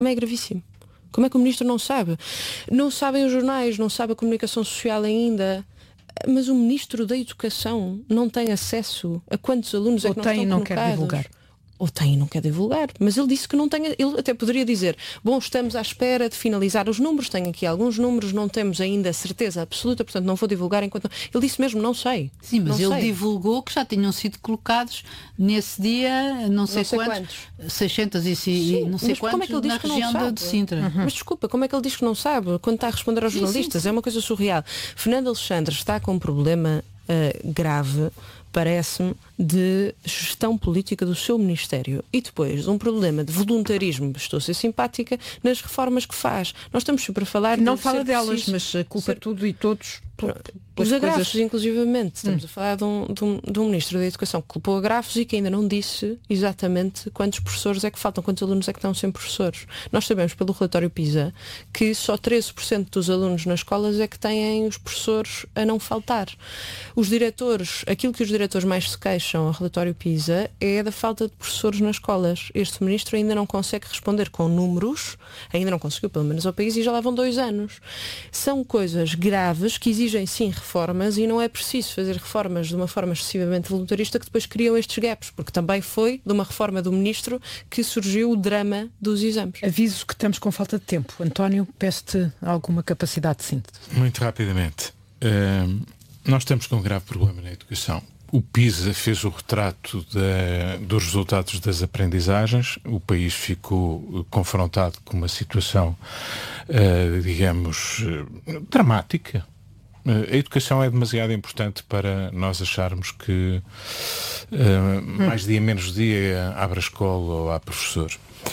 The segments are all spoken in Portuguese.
É gravíssimo. Como é que o Ministro não sabe? Não sabem os jornais, não sabe a comunicação social ainda. Mas o Ministro da Educação não tem acesso a quantos alunos é que não estão não colocados. quer divulgar. Ou tem e não quer divulgar. Mas ele disse que não tem. Ele até poderia dizer, bom, estamos à espera de finalizar os números, tenho aqui alguns números, não temos ainda certeza absoluta, portanto não vou divulgar enquanto... Ele disse mesmo, não sei. Sim, mas não ele sei. divulgou que já tinham sido colocados nesse dia, não sei quantos. 600 e não sei mas como é quantos que ele diz na que não região sabe? de Sintra. Mas desculpa, como é que ele diz que não sabe quando está a responder aos jornalistas? sim. É uma coisa surreal. Fernando Alexandre está com um problema grave, parece-me, de gestão política do seu Ministério e depois um problema de voluntarismo, estou a ser simpática, nas reformas que faz. Nós estamos sempre a falar Não de fala delas, mas culpa tudo e todos. Os agrafos, inclusivamente. Estamos a falar de um Ministro da Educação que culpou agrafos e que ainda não disse exatamente quantos professores é que faltam, quantos alunos é que estão sem professores. Nós sabemos pelo relatório PISA que só 13% dos alunos nas escolas é que têm os professores a não faltar. Os diretores, aquilo que os diretores mais se queixam ao relatório PISA é da falta de professores nas escolas. Este Ministro ainda não consegue responder com números, ainda não conseguiu pelo menos ao país e já lá vão 2 anos. São coisas graves que exigem sim reformas e não é preciso fazer reformas de uma forma excessivamente voluntarista que depois criam estes gaps, porque também foi de uma reforma do Ministro que surgiu o drama dos exames. Aviso que estamos com falta de tempo. António, peço-te alguma capacidade de síntese. Muito rapidamente. Nós estamos com um grave problema na educação. O PISA fez o retrato dos resultados das aprendizagens. O país ficou confrontado com uma situação, digamos, dramática. A educação é demasiado importante para nós acharmos que mais dia menos dia abre a escola ou há professor.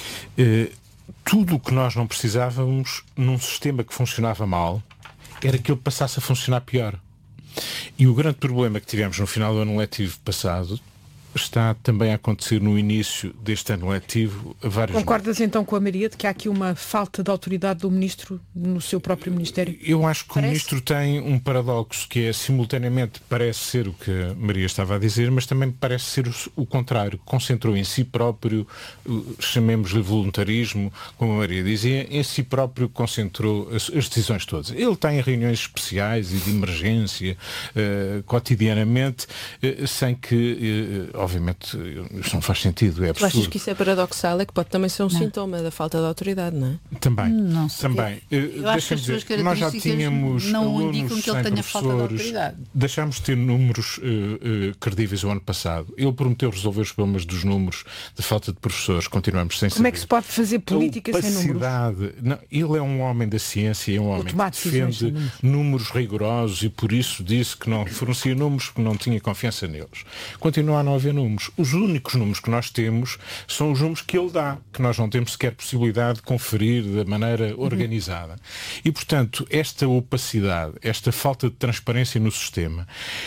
Tudo o que nós não precisávamos num sistema que funcionava mal era que ele passasse a funcionar pior. E o grande problema que tivemos no final do ano letivo passado está também a acontecer no início deste ano letivo a vários Concordas então com a Maria de que há aqui uma falta de autoridade do Ministro no seu próprio Ministério? Eu acho que o Ministro tem um paradoxo que é, simultaneamente, parece ser o que a Maria estava a dizer, mas também parece ser o contrário. Concentrou em si próprio, chamemos-lhe voluntarismo, como a Maria dizia, em si próprio concentrou as decisões todas. Ele tem reuniões especiais e de emergência cotidianamente, sem que... obviamente, isso não faz sentido, é absurdo. Tu achas que isso é paradoxal? É que pode também ser um sintoma da falta de autoridade, não é? Também. Não sei. Também. Eu acho que as suas características nós já tínhamos não indicam que ele tenha falta de autoridade. Deixámos de ter números credíveis o ano passado. Ele prometeu resolver os problemas dos números de falta de professores. Continuamos sem saber. Como é que se pode fazer política sem números? Não, ele é um homem da ciência, é um homem que defende números rigorosos e por isso disse que não fornecia números porque não tinha confiança neles. Continua a não haver números. Os únicos números que nós temos são os números que ele dá, que nós não temos sequer possibilidade de conferir da maneira organizada. E, portanto, esta opacidade, esta falta de transparência no sistema,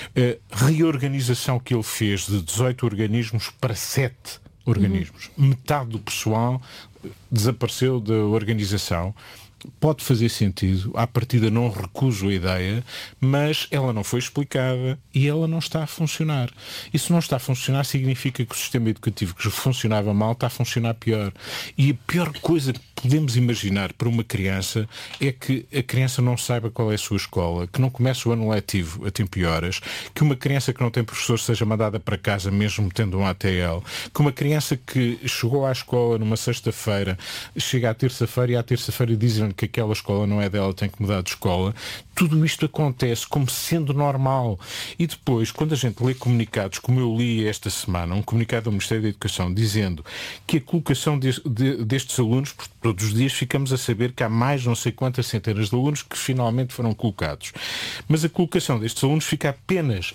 a reorganização que ele fez de 18 organismos para 7 organismos, metade do pessoal desapareceu da organização, pode fazer sentido, à partida não recuso a ideia, mas ela não foi explicada e ela não está a funcionar. E se não está a funcionar, significa que o sistema educativo que funcionava mal está a funcionar pior. E a pior coisa que podemos imaginar para uma criança é que a criança não saiba qual é a sua escola, que não comece o ano letivo a tempo e horas, que uma criança que não tem professor seja mandada para casa mesmo tendo um ATL, que uma criança que chegou à escola numa sexta-feira, chega à terça-feira e à terça-feira dizem que aquela escola não é dela, tem que mudar de escola. Tudo isto acontece como sendo normal. E depois, quando a gente lê comunicados, como eu li esta semana, um comunicado do Ministério da Educação dizendo que a colocação destes alunos, porque todos os dias ficamos a saber que há mais não sei quantas centenas de alunos que finalmente foram colocados. Mas a colocação destes alunos fica apenas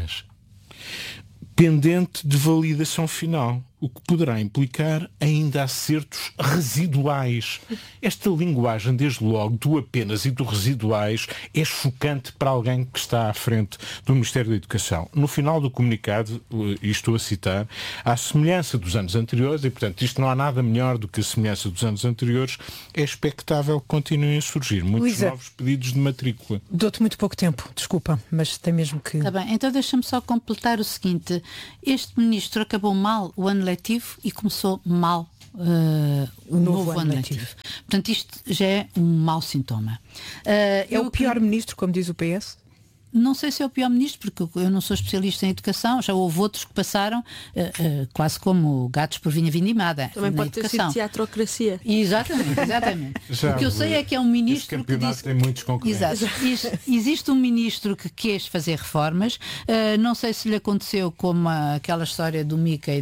pendente de validação final, o que poderá implicar ainda acertos residuais. Esta linguagem, desde logo, do apenas e do residuais, é chocante para alguém que está à frente do Ministério da Educação. No final do comunicado, e estou a citar, à semelhança dos anos anteriores, e portanto isto não há nada melhor do que a semelhança dos anos anteriores, é expectável que continuem a surgir muitos Luísa, novos pedidos de matrícula. Dou-te muito pouco tempo, desculpa, mas tem mesmo que... Está bem, então deixa-me só completar o seguinte. Este Ministro acabou mal o ano letivo e começou mal o novo ano letivo. Portanto, isto já é um mau sintoma. É o pior ministro, como diz o PS? Não sei se é o pior ministro, porque eu não sou especialista em educação, já houve outros que passaram quase como gatos por vinha vindimada. Também na pode educação. ter sido teatrocracia. Exatamente. O que eu sei é que é um ministro que diz... tem muitos concorrentes. Exato. Existe um ministro que quis fazer reformas, não sei se lhe aconteceu como aquela história do Mickey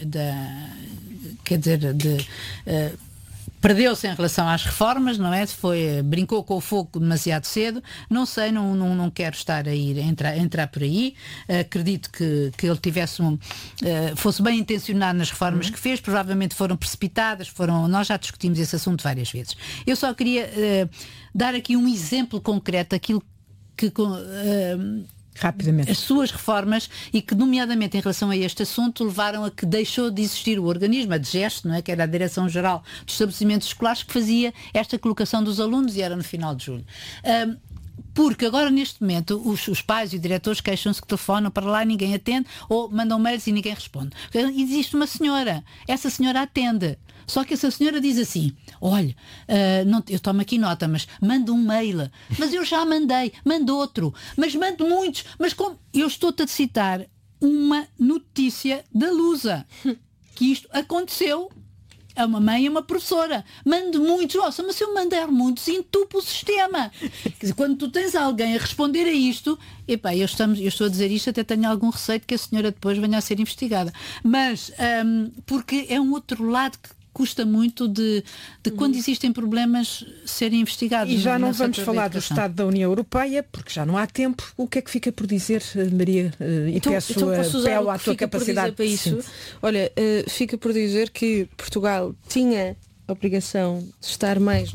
perdeu-se em relação às reformas, não é? Brincou com o fogo demasiado cedo. Não sei, não quero estar a entrar por aí. Acredito que ele tivesse fosse bem intencionado nas reformas que fez. Provavelmente foram precipitadas, nós já discutimos esse assunto várias vezes. Eu só queria dar aqui um exemplo concreto daquilo que... rapidamente. As suas reformas, e que nomeadamente em relação a este assunto levaram a que deixou de existir o organismo, a DGEST, não é? Que era a Direção-Geral dos Estabelecimentos Escolares, que fazia esta colocação dos alunos, e era no final de julho. Porque agora neste momento os pais e os diretores queixam-se que telefonam para lá e ninguém atende, ou mandam mails e ninguém responde. Existe uma senhora, essa senhora atende. Só que essa senhora diz assim: olha, eu tomo aqui nota, mas mando um mail, mas eu já mandei, mando outro, mas mando muitos, mas como? Eu estou-te a citar uma notícia da Lusa, que isto aconteceu a uma mãe e a uma professora. Mando muitos, nossa, mas se eu mandar muitos, entupo o sistema. Quer dizer, quando tu tens alguém a responder a isto, epá, eu estou a dizer isto, até tenho algum receio de que a senhora depois venha a ser investigada. Mas, porque é um outro lado que custa muito de quando existem problemas serem investigados. E já não vamos falar do Estado da União Europeia, porque já não há tempo. O que é que fica por dizer, Maria? Apelo à tua capacidade para isso. Olha, fica por dizer que Portugal tinha a obrigação de estar mais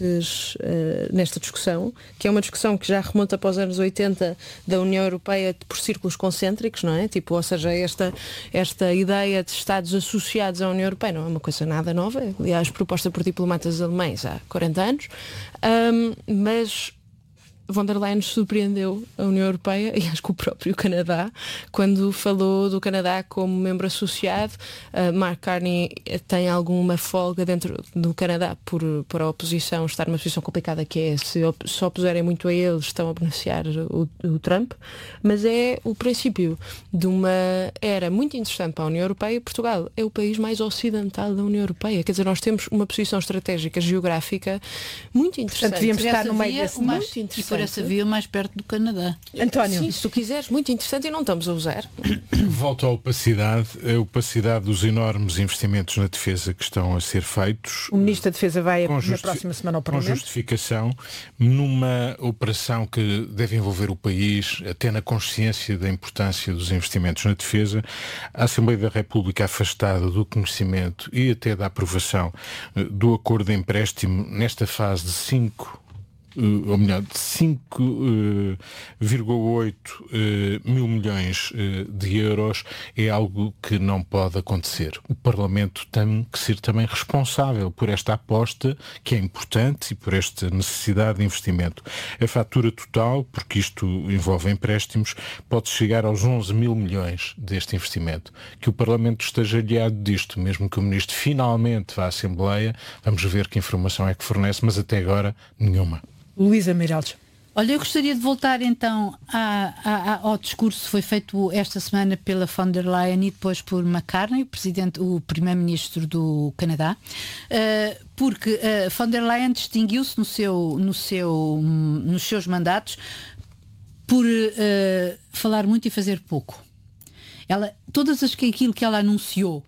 nesta discussão, que é uma discussão que já remonta para os anos 80 da União Europeia por círculos concêntricos, não é? Ou seja, esta ideia de Estados associados à União Europeia não é uma coisa nada nova, aliás, proposta por diplomatas alemães há 40 anos, mas von der Leyen surpreendeu a União Europeia e acho que o próprio Canadá, quando falou do Canadá como membro associado. Mark Carney tem alguma folga dentro do Canadá por a oposição estar numa posição complicada, que é, se opuserem muito a eles, estão a beneficiar o Trump, mas é o princípio de uma era muito interessante para a União Europeia. Portugal é o país mais ocidental da União Europeia, quer dizer, nós temos uma posição estratégica geográfica muito interessante. Portanto, devíamos estar no meio desse muito interessante. Por essa via mais perto do Canadá. António. Sim, se tu quiseres, muito interessante, e não estamos a usar. Volto à opacidade, a opacidade dos enormes investimentos na defesa que estão a ser feitos. O Ministro da Defesa vai na próxima semana ao Parlamento. Com justificação, numa operação que deve envolver o país, até na consciência da importância dos investimentos na defesa. A Assembleia da República, afastada do conhecimento e até da aprovação do acordo de empréstimo nesta fase de 5,8 mil milhões de euros, é algo que não pode acontecer. O Parlamento tem que ser também responsável por esta aposta, que é importante, e por esta necessidade de investimento. A fatura total, porque isto envolve empréstimos, pode chegar aos 11 mil milhões deste investimento. Que o Parlamento esteja aliado disto, mesmo que o Ministro finalmente vá à Assembleia, vamos ver que informação é que fornece, mas até agora nenhuma. Luísa Meirelles. Olha, eu gostaria de voltar então ao discurso que foi feito esta semana pela von der Leyen e depois por McCartney, o primeiro-ministro do Canadá, porque von der Leyen distinguiu-se nos seus mandatos por falar muito e fazer pouco. Aquilo que ela anunciou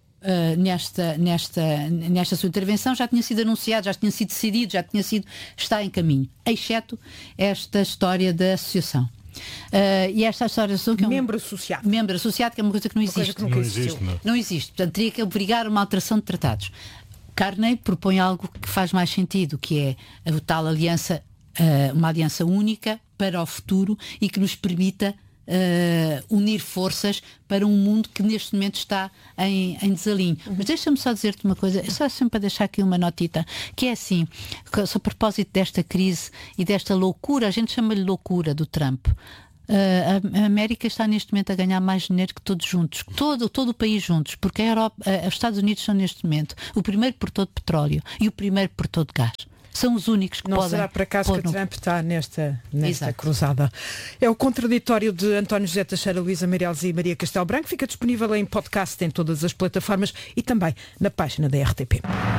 nesta sua intervenção já tinha sido anunciado, já tinha sido decidido, está em caminho, exceto esta história da associação. E esta história da associação, que é membro associado, que é uma coisa que não existe. Não existe. Portanto, teria que obrigar a uma alteração de tratados. Carney propõe algo que faz mais sentido, que é a tal aliança, uma aliança única para o futuro e que nos permita unir forças para um mundo que neste momento está em desalinho. Mas deixa-me só dizer-te uma coisa, só sempre para deixar aqui uma notita, que é assim, a propósito desta crise e desta loucura, a gente chama-lhe loucura do Trump. A América está neste momento a ganhar mais dinheiro que todos juntos, todo o país juntos, porque a Europa, os Estados Unidos são neste momento o primeiro produtor de petróleo e o primeiro produtor de gás. São os únicos que não podem... Não será por acaso que a Trump está nesta cruzada. É o contraditório de António José Teixeira, Luísa Meireles e Maria Castelo Branco. Fica disponível em podcast em todas as plataformas e também na página da RTP.